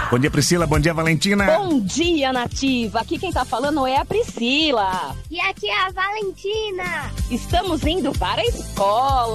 Bom dia, Priscila. Bom dia, Valentina. Bom dia, Nativa. Aqui quem tá falando é a Priscila. E aqui é a Valentina. Estamos indo para a escola.